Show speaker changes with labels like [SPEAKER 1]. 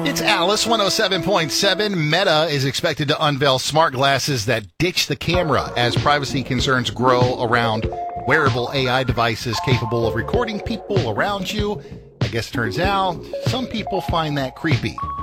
[SPEAKER 1] It's Alice 107.7. Meta is expected to unveil smart glasses that ditch the camera as privacy concerns grow around wearable AI devices capable of recording people around you. I guess it turns out some people find that creepy.